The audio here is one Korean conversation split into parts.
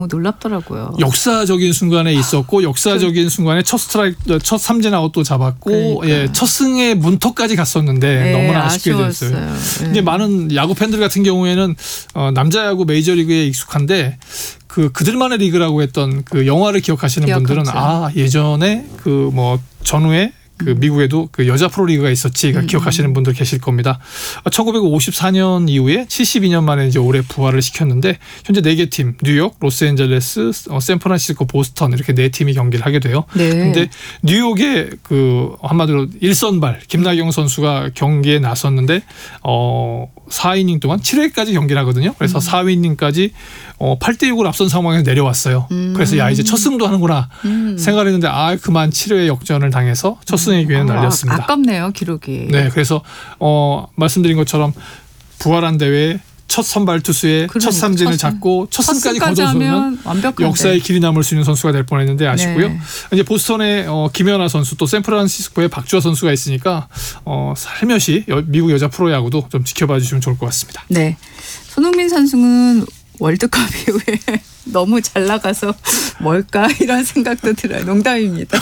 놀랍더라고요. 역사적인 순간에 있었고 역사적인 순간에 첫 스트라이크, 첫 삼진 아웃도 잡았고 그러니까. 예, 첫 승의 문턱까지 갔었는데 네, 너무나 아쉽게 됐어요. 네. 이제 많은 야구 팬들 같은 경우에는 남자 야구 메이저리그에 익숙한데 그들만의 리그라고 했던 그 영화를 기억하시는 분들은 예전에 그 뭐 전후에 그 미국에도 그 여자 프로리그가 있었지 기억하시는 분들 계실 겁니다. 1954년 이후에 72년 만에 이제 올해 부활을 시켰는데 현재 4개 팀, 뉴욕, 로스앤젤레스, 샌프란시스코, 보스턴 이렇게 4팀이 경기를 하게 돼요. 그런데 뉴욕의 그 한마디로 1선발 김나경 선수가 경기에 나섰는데 4이닝 동안 7회까지 경기를 하거든요. 그래서 4이닝까지 8대6으로 앞선 상황에서 내려왔어요. 그래서 야 이제 첫 승도 하는구나 생각을 했는데 그만 7회 역전을 당해서 첫 승의 기회는 날렸습니다. 아깝네요 기록이. 네, 그래서 말씀드린 것처럼 부활한 대회에 첫 선발 투수의 첫 삼진을 잡고 첫 승까지 거둬서는 역사의 길이 남을 수 있는 선수가 될 뻔했는데 아쉽고요. 네. 이제 보스턴의 김연아 선수 또 샌프란시스코의 박주호 선수가 있으니까 살며시 미국 여자 프로야구도 좀 지켜봐 주시면 좋을 것 같습니다. 네, 손흥민 선수는 월드컵 이후에 너무 잘 나가서 뭘까 이런 생각도 들어요. 농담입니다.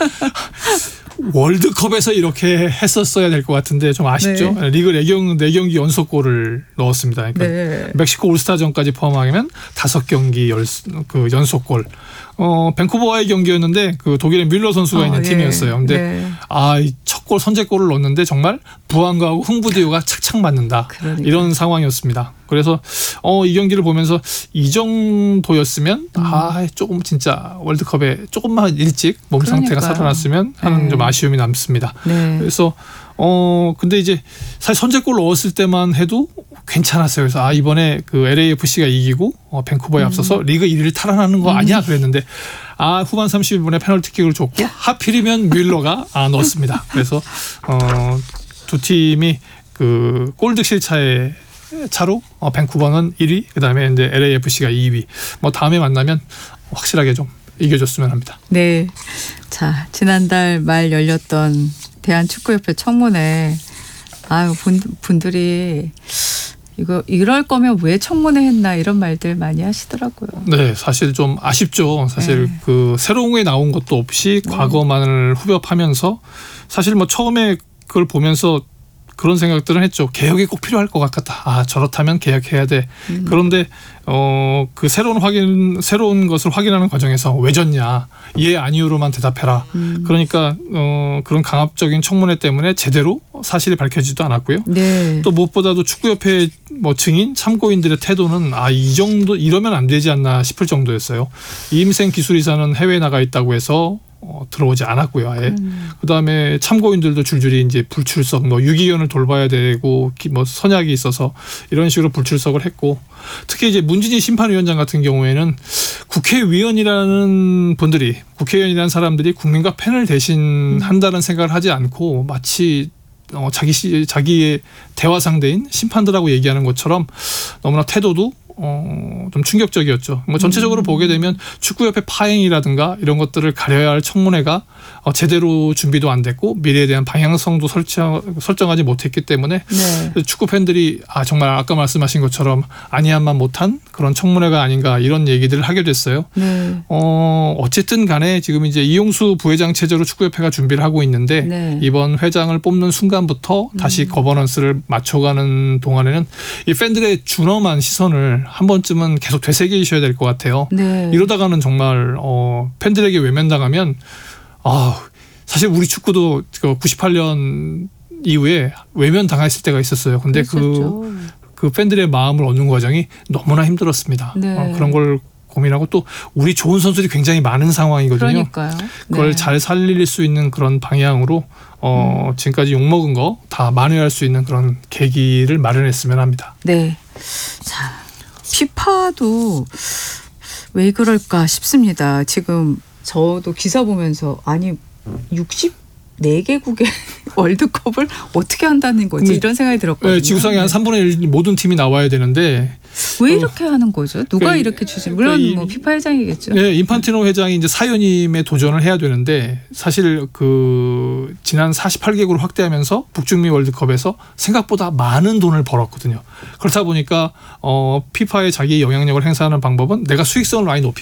월드컵에서 이렇게 했었어야 될 것 같은데 좀 아쉽죠. 네. 리그 4경기 연속골을 넣었습니다. 그러니까 멕시코 올스타전까지 포함하면 5경기 연속골. 밴쿠버와의 경기였는데 그 독일의 뮬러 선수가 있는 팀이었어요. 근데 이 첫 골 선제골을 넣었는데 정말 부안가하고 흥부디오가 착착 맞는다. 그러니까. 이런 상황이었습니다. 그래서 이 경기를 보면서 이 정도였으면 조금 진짜 월드컵에 조금만 일찍 몸 상태가 살아났으면 하는 좀 아쉬움이 남습니다. 그래서 근데 이제 사실 선제골 넣었을 때만 해도 괜찮았어요. 그래서 이번에 그 LAFC가 이기고 밴쿠버에 앞서서 리그 1위를 탈환하는 거 아니야 그랬는데 후반 31분에 페널티킥을 줬고 하필이면 뮬러가 넣었습니다. 그래서 두 팀이 그 골득실 차로 밴쿠버는 1위, 그다음에 이제 LAFC가 2위. 다음에 만나면 확실하게 좀 이겨줬으면 합니다. 네. 자, 지난달 말 열렸던 대한축구협회 청문회 분들이 이럴 거면 왜 청문회 했나 이런 말들 많이 하시더라고요. 네, 사실 좀 아쉽죠. 사실 그 새로운 게 나온 것도 없이 과거만을 후벼파면서 사실 처음에 그걸 보면서 그런 생각들은 했죠. 개혁이 꼭 필요할 것 같다. 저렇다면 개혁해야 돼. 그런데 그 새로운 것을 확인하는 과정에서 왜 졌냐, 예 아니요로만 대답해라. 그러니까 그런 강압적인 청문회 때문에 제대로 사실이 밝혀지지도 않았고요. 또 무엇보다도 축구협회 증인 참고인들의 태도는 이 정도 이러면 안 되지 않나 싶을 정도였어요. 이임생 기술이사는 해외에 나가 있다고 해서 들어오지 않았고요. 아예. 그다음에 참고인들도 줄줄이 이제 불출석, 유기견을 돌봐야 되고 선약이 있어서 이런 식으로 불출석을 했고, 특히 이제 문진희 심판위원장 같은 경우에는 국회의원이라는 사람들이 국민과 팬을 대신한다는 생각을 하지 않고 마치 자기의 대화 상대인 심판들하고 얘기하는 것처럼 너무나 태도도 좀 충격적이었죠. 전체적으로 보게 되면 축구협회 파행이라든가 이런 것들을 가려야 할 청문회가 제대로 준비도 안 됐고 미래에 대한 방향성도 설정하지 못했기 때문에 축구 팬들이 정말 아까 말씀하신 것처럼 아니한만 못한 그런 청문회가 아닌가 이런 얘기들을 하게 됐어요. 어쨌든 간에 지금 이제 이용수 부회장 체제로 축구협회가 준비를 하고 있는데 이번 회장을 뽑는 순간부터 다시 거버넌스를 맞춰가는 동안에는 이 팬들의 준엄한 시선을 한 번쯤은 계속 되새기셔야 될 것 같아요. 이러다가는 정말 팬들에게 외면당하면 사실 우리 축구도 98년 이후에 외면당했을 때가 있었어요. 근데 그 팬들의 마음을 얻는 과정이 너무나 힘들었습니다. 그런 걸 고민하고 또 우리 좋은 선수들이 굉장히 많은 상황이거든요. 그러니까요. 그걸 잘 살릴 수 있는 그런 방향으로 지금까지 욕먹은 거 다 만회할 수 있는 그런 계기를 마련했으면 합니다. 네. 자, 피파도 왜 그럴까 싶습니다. 지금 저도 기사 보면서 60 4개국의 월드컵을 어떻게 한다는 거지? 이런 생각이 들었거든요. 네, 지구상에 한 3분의 1 모든 팀이 나와야 되는데 왜 이렇게 하는 거죠? 누가 그러니까 이렇게 주진? 물론 뭐 피파 회장이겠죠. 네, 인판티노 회장이 이제 사연임에 도전을 해야 되는데 사실 그 지난 48개국을 확대하면서 북중미 월드컵에서 생각보다 많은 돈을 벌었거든요. 그렇다 보니까 피파에 자기의 영향력을 행사하는 방법은 내가 수익성을 많이 높이